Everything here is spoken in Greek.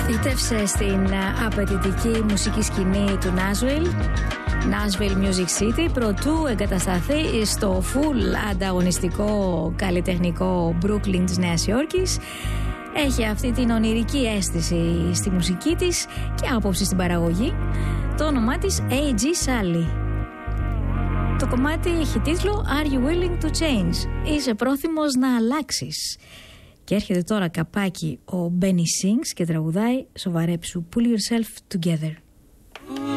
Φύτευσε στην απαιτητική μουσική σκηνή του Nashville Music City, προτού εγκατασταθεί στο full ανταγωνιστικό καλλιτεχνικό Brooklyn της Νέας Υόρκης. Έχει αυτή την ονειρική αίσθηση στη μουσική της και άποψη στην παραγωγή. Το όνομά της A.G. Sally. Το κομμάτι έχει τίτλο Are you willing to change? Είσαι πρόθυμος να αλλάξεις? Και έρχεται τώρα καπάκι ο Benny Sings και τραγουδάει σοβαρέψου Pull yourself together.